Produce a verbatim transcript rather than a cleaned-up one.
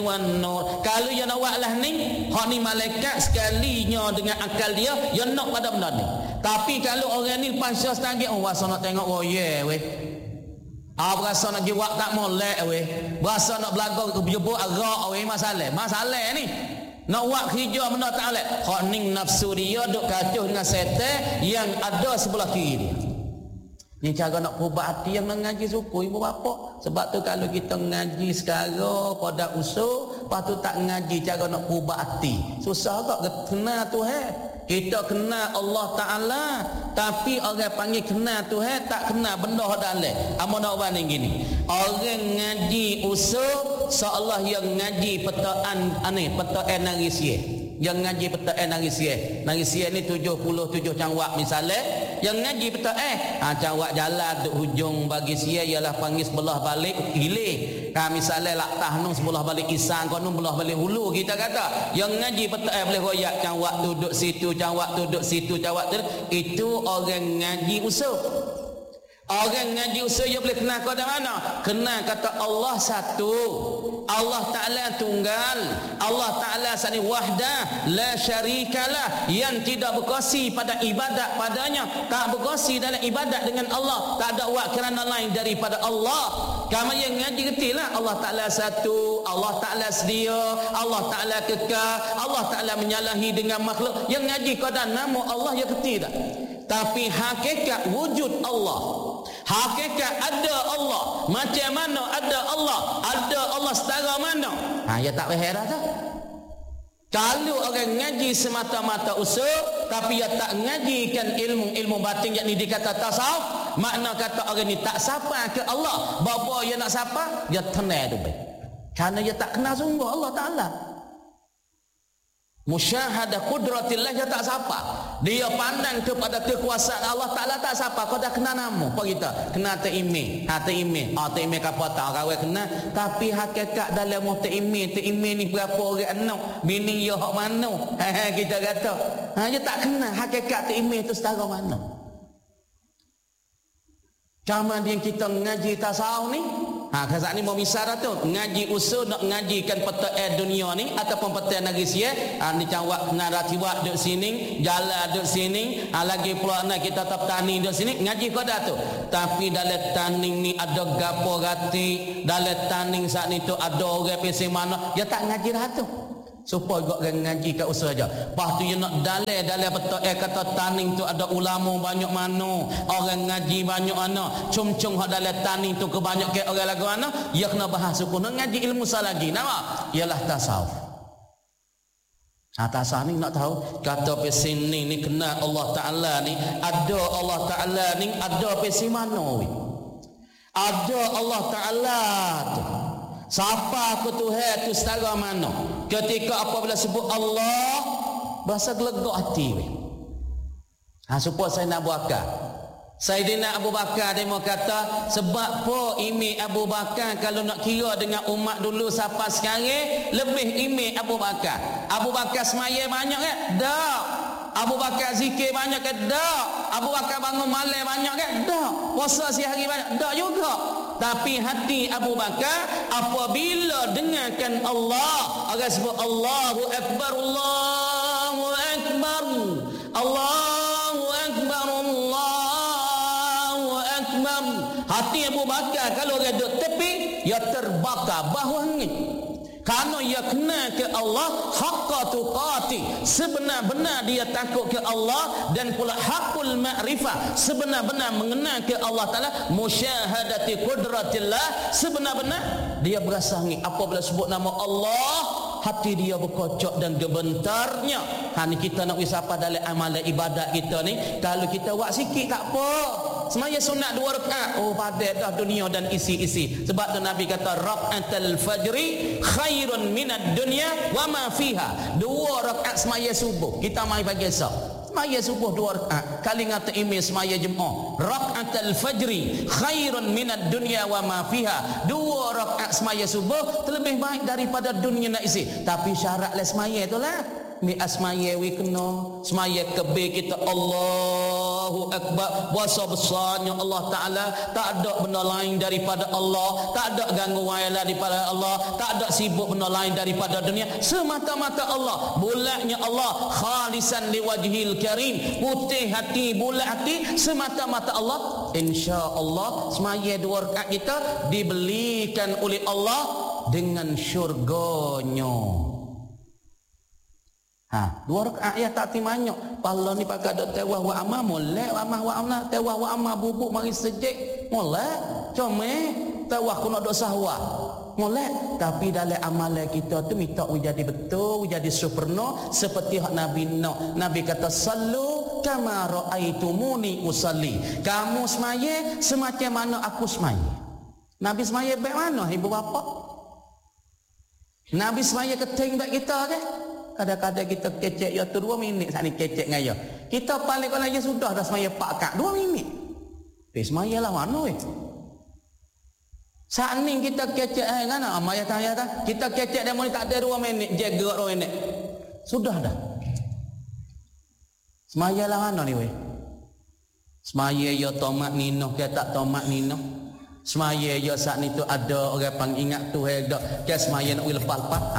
wan nur. Kalau dia nak buat lah ni, hak ni malaikat sekalinya dengan akal dia, dia nak pada benda ni. Tapi kalau orang ni pasal setanggi, oh rasa nak tengok oh yeah weh. Ah berasa nak jiwak tak molek weh. Berasa nak belaga jebuk arak weh, masalah. Masalah ni. Nak buat kerja benda tak boleh. Hak ni nafsu dia duk kacau dengan setan yang ada sebelah kiri dia. Ni cara nak ubah hati yang nak ngaji suku ibu bapa. Sebab tu kalau kita ngaji sekarang pada usul, lepas tu tak ngaji cara nak ubah hati. Susah tak kenal Tuhan. Kita kenal Allah Ta'ala, tapi orang panggil kenal Tuhan tak kenal benda dalam. Amo nak buat ni gini. Orang ngaji usul seolah yang ngaji petaan aneh, petaan narisia. Yang ngaji petaan narisia. Narisia ni tujuh puluh tujuh cangwak misalnya. Yang ngaji petaan ha, cangwak jalan duk hujung bagi sia ialah panggil sebelah balik hilir. Ha, misalnya lak tahnung sebelah balik isang, kono belah balik hulu kita kata. Yang ngaji petaan boleh royak cangwak duduk situ, cangwak duduk situ, cangwak tu. Itu orang ngaji usul. Orang ngaji usul dia boleh kenal kau dari mana? Kenal kata Allah satu, Allah Ta'ala tunggal, Allah Ta'ala sani wahdah, la syarikalah, yang tidak berkongsi pada ibadat padanya, tak berkongsi dalam ibadat dengan Allah, tak ada buat kerana lain daripada Allah. Kamu yang ngaji ketilah Allah Ta'ala satu, Allah Ta'ala sedia, Allah Ta'ala kekal, Allah Ta'ala menyalahi dengan makhluk. Yang ngaji kau dan nama Allah yang ketilah. Tapi hakikat wujud Allah, hakikat ada Allah, macam mana ada Allah, ada Allah setara mana, ha, ya tak berheran tak? Kalau orang ngaji semata-mata usul, tapi dia tak ngajikan ilmu-ilmu batin yang ni dikata tasawuf, makna kata orang ni tak sapa ke Allah. Bapa dia nak sapa, dia tenang tu baik. Kerana dia tak kenal sungguh Allah Ta'ala. Musyahadah kudratillah dia tak sapa. Dia pandang kepada kekuasaan Allah Ta'ala tak sapa. Kau dah kenal nama apa kita? Kenal ta'imih. Ha ta'imih. Ah ta'imih apa tak kau kenal. Tapi hakikat dalam mu ta'imih, ta'imih ni berapa orang anak? Bini dia hak mana? Ha kita kata. Ha dia tak kenal hakikat ta'imih tu setara mana. Cuma dia kita ngaji tasawuf ni. Ha kazak ni mau misara tu ngaji usul nak ngajikan peta air dunia ni ataupun peta negeri sia. Ha ni cawak narati buat duk sini, jalan duk sini, ha lagi pula nak kita tap tani duk sini, ngaji kau dah tu. Tapi dalam tani ni ada gapo gati, dalam tani saat ni tu ada orang pesi mana, dia tak ngaji dah tu. Supaya kau orang ngaji kat usaha aja. Lepas tu dia nak dalil dalil betul eh kata taning tu ada ulama banyak mana, orang ngaji banyak mana, cum-cum hak dalam taning tu kebanyak ke orang lagu mana, dia kena bahas suku nak ngaji ilmu salagi. Nama ialah tasawuf. Ha, tasawuf ni nak tahu kata pe sini ni kena Allah Taala ni, ada Allah Taala ni ada pe si mana we? Ada Allah Taala tu. Siapa aku Tuhan tu setara mana? Ketika apabila sebut Allah, bahasa gelegak hati we. Ha supaya saya nak buatkan. Sayyidina Abu Bakar dia mau kata sebab po imi Abu Bakar kalau nak kira dengan umat dulu siapa sekarang lebih imi Abu Bakar. Abu Bakar semaya banyak ke? Tak. Abu Bakar zikir banyak ke? Tak. Abu Bakar bangun malam banyak ke? Tak. Puasa sehari banyak? Tak juga. Tapi hati Abu Bakar apabila dengarkan Allah, orang sebut Allahu Akbar, Allahu Akbar, Allahu Akbar, Allahu Akbar. Hati Abu Bakar kalau dia duduk tepi, dia terbakar bawah angin. Kerana ia kenal ke Allah haqqa tuqati, sebenar-benar dia takut ke Allah, dan pula haqqul ma'rifah, sebenar-benar mengenal ke Allah Ta'ala, musyahadati qudratillah, sebenar-benar dia berasa ni apabila sebut nama Allah hati dia berkocok dan gebentarnya. Ha ni kita nak wisapa dalam amalan ibadat kita ni, kalau kita buat sikit tak apa. Semaya sunat dua rakaat, oh padat dah dunia dan isi-isi. Sebab tu Nabi kata rakaatul fajri khairun minad dunya wa ma fiha. Dua rakaat semaya subuh. Kita mai pagi esok. Semaya subuh dua rakaat. Kali ngata imam semaya Jumaat. Rakaatul fajri khairun minad dunya wa ma fiha. Dua rakaat semaya subuh terlebih baik daripada dunia nak isi. Tapi syaratlah semaya itulah. Mi asmaya wi kena semaya kebe kita Allah Allahu Akbar. Puasa besarnya Allah Ta'ala. Tak ada benda lain daripada Allah. Tak ada gangguan daripada Allah. Tak ada sibuk benda lain daripada dunia. Semata-mata Allah. Bulatnya Allah. Khalisan liwajhil karim. Putih hati, bulat hati. Semata-mata Allah. InsyaAllah semaya dua rakaat kita dibelikan oleh Allah dengan syurganya. Ha, dua rakaat ya tak timanya. Pahala ni pakai dak tewah wa amma molek wa amma wa amma tewah wa amma bubuk mari sejik. Molek, comeh tewah kuna dak sahwa. Molek, tapi dalam amalan kita tu minta jadi betul, jadi sempurna seperti hak Nabi Nuh. Nabi kata sallu kama raaitumuni usalli. Kamu semaya semacam mana aku semaya. Nabi semaya baik mana ibu bapa? Nabi semaya keting baik kita ke? Kadang-kadang kita kecek ya tu dua minit saat ni kecek ngaya. Kita paling kalau aja sudah dah semaya pak kak dua minit. Eh semaya lah mana weh? Saat ni kita kecek eh ngana amaya tanya kan? Kita kecek demo ni tak ada dua minit je gerak dua minit. Sudah dah. Semaya lah mana ni weh? Semaya ya tomat nino ke tak tomat nino? Semaya ya saat ni tu ada orang pang ingat tu he dak ke semaya nak lepas-lepas.